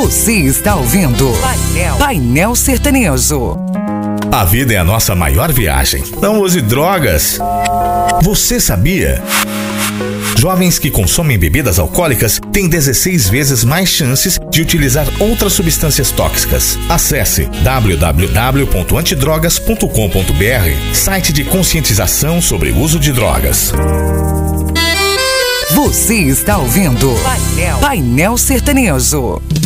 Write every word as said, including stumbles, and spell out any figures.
Você está ouvindo Painel, Painel Sertanejo. A vida é a nossa maior viagem. Não use drogas. Você sabia? Jovens que consomem bebidas alcoólicas têm dezesseis vezes mais chances de utilizar outras substâncias tóxicas. Acesse w w w ponto antidrogas ponto com ponto b r, site de conscientização sobre o uso de drogas. Você está ouvindo Painel, Painel Sertanejo.